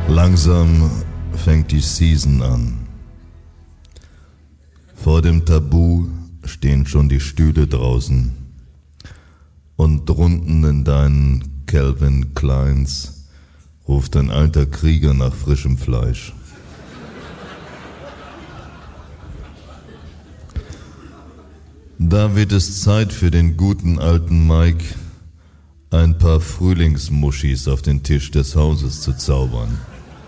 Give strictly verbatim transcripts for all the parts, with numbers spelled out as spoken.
Langsam fängt die Season an. Vor dem Tabu stehen schon die Stühle draußen und drunten in deinen Calvin Kleins ruft ein alter Krieger nach frischem Fleisch. Da wird es Zeit für den guten alten Mike, ein paar Frühlingsmuschis auf den Tisch des Hauses zu zaubern.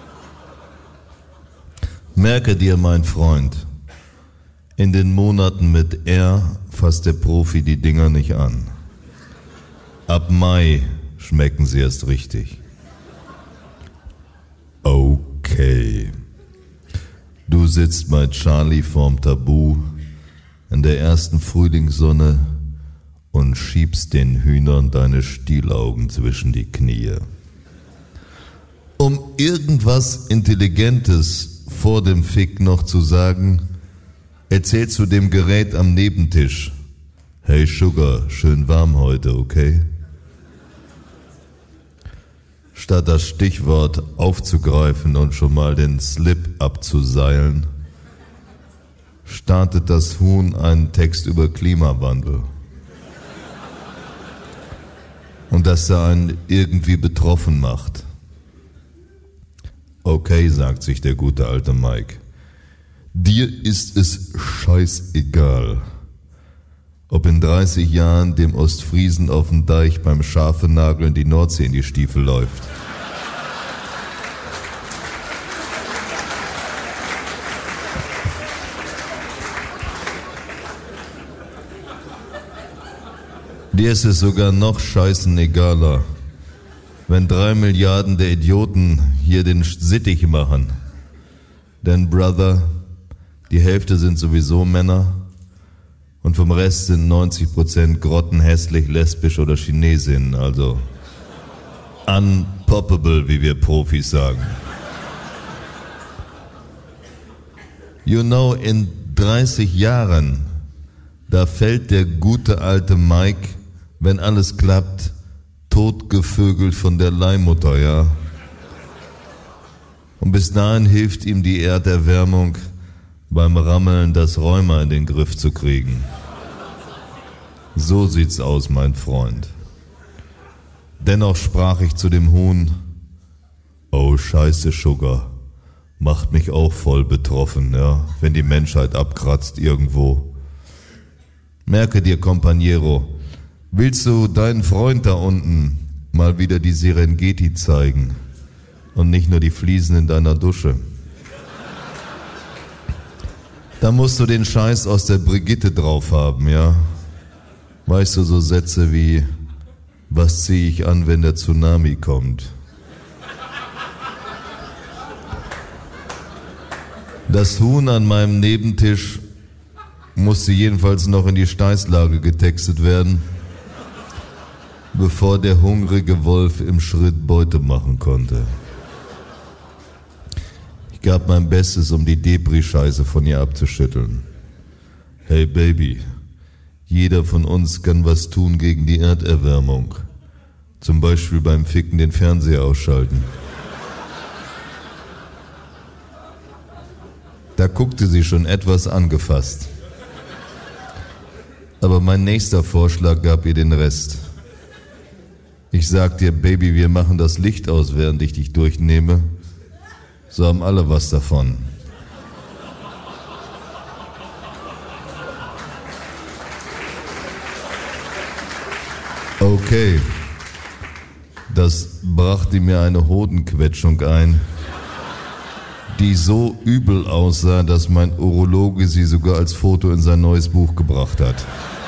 Merke dir, mein Freund, in den Monaten mit R fasst der Profi die Dinger nicht an. Ab Mai schmecken sie erst richtig. Okay. Du sitzt bei Charlie vorm Tabu in der ersten Frühlingssonne und schiebst den Hühnern deine Stielaugen zwischen die Knie. Um irgendwas Intelligentes vor dem Fick noch zu sagen, erzählst du dem Gerät am Nebentisch: Hey Sugar, schön warm heute, okay? Statt das Stichwort aufzugreifen und schon mal den Slip abzuseilen, startet das Huhn einen Text über Klimawandel. Und dass er einen irgendwie betroffen macht. Okay, sagt sich der gute alte Mike. Dir ist es scheißegal, ob in dreißig Jahren dem Ostfriesen auf dem Deich beim Schafenageln die Nordsee in die Stiefel läuft. Dir ist es sogar noch scheißenegaler, wenn drei Milliarden der Idioten hier den Sittich machen. Denn, Brother, die Hälfte sind sowieso Männer und vom Rest sind neunzig Prozent grottenhässlich, lesbisch oder Chinesinnen, also unpoppable, wie wir Profis sagen. You know, in dreißig Jahren, da fällt der gute alte Mike, wenn alles klappt, totgevögelt von der Leihmutter, ja. Und bis dahin hilft ihm die Erderwärmung beim Rammeln, das Rheuma in den Griff zu kriegen. So sieht's aus, mein Freund. Dennoch sprach ich zu dem Huhn: Oh Scheiße, Sugar, macht mich auch voll betroffen, ja, wenn die Menschheit abkratzt irgendwo. Merke dir, Companiero, willst du deinen Freund da unten mal wieder die Serengeti zeigen und nicht nur die Fliesen in deiner Dusche? Da musst du den Scheiß aus der Brigitte drauf haben, ja? Weißt du, so Sätze wie: Was zieh ich an, wenn der Tsunami kommt? Das Huhn an meinem Nebentisch musste jedenfalls noch in die Steißlage getextet werden, bevor der hungrige Wolf im Schritt Beute machen konnte. Ich gab mein Bestes, um die Depri-Scheiße von ihr abzuschütteln. Hey Baby, jeder von uns kann was tun gegen die Erderwärmung. Zum Beispiel beim Ficken den Fernseher ausschalten. Da guckte sie schon etwas angefasst. Aber mein nächster Vorschlag gab ihr den Rest. Ich sag dir, Baby, wir machen das Licht aus, während ich dich durchnehme. So haben alle was davon. Okay. Das brachte mir eine Hodenquetschung ein, die so übel aussah, dass mein Urologe sie sogar als Foto in sein neues Buch gebracht hat.